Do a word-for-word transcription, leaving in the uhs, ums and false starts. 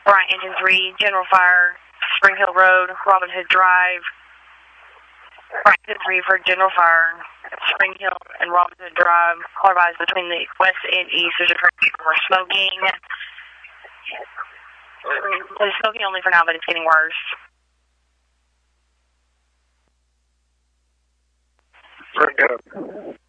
Bryant Engine three, General Fire, Spring Hill Road, Robin Hood Drive. Bryant Engine three for General Fire, Spring Hill and Robin Hood Drive. All advised between the west and east. There's a traffic for smoking. It's smoking only for now, but it's getting worse. Very good.